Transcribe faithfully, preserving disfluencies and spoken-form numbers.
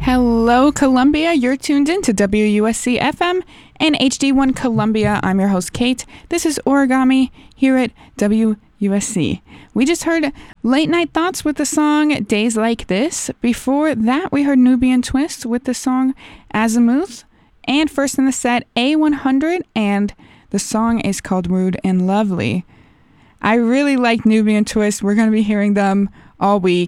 Hello, Columbia. You're tuned in to W U S C F M and H D one Columbia. I'm your host, Kate. This is Origami here at W U S C. We just heard Late Night Thoughts with the song Days Like This. Before that, we heard Nubian Twist with the song Azimuth. And first in the set, A one hundred, and the song is called Rude and Lovely. I really like Nubian Twist. We're going to be hearing them all week.